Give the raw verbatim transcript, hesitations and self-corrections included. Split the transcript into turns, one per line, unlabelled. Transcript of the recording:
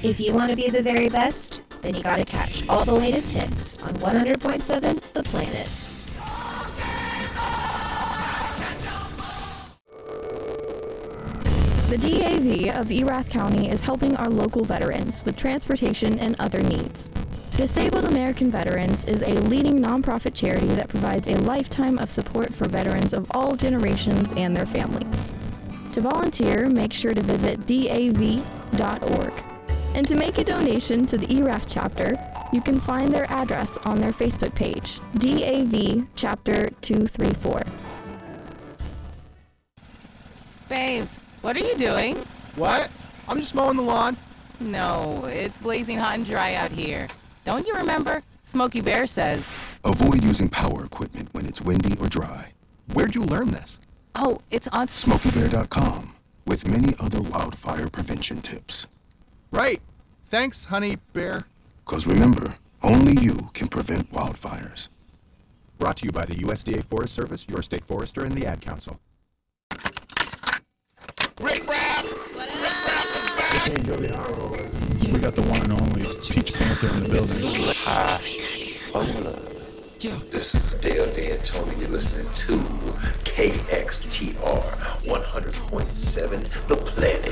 If you want to be the very best, then you gotta catch all the latest hits on one hundred point seven The Planet.
The D A V of Erath County is helping our local veterans with transportation and other needs. Disabled American Veterans is a leading nonprofit charity that provides a lifetime of support for veterans of all generations and their families. To volunteer, make sure to visit D A V dot org. And to make a donation to the Erath chapter, you can find their address on their Facebook page, D A V Chapter two three four.
Babes, what are you doing?
What? I'm just mowing the lawn.
No, it's blazing hot and dry out here. Don't you remember? Smokey Bear says.
Avoid using power equipment when it's windy or dry.
Where'd you learn this?
Oh, it's on
Smokey Bear dot com, with many other wildfire prevention tips.
Right. Thanks, Honey Bear.
Because remember, only you can prevent wildfires.
Brought to you by the U S D A Forest Service, your state forester, and the Ad Council.
Rick Raff! What up? Rick Raff is back!
Hey, Joey Harrow. We got the one and only Peach Panther in the building.
This is Dale D'Antoni. You're listening to K X T R one hundred point seven The Planet.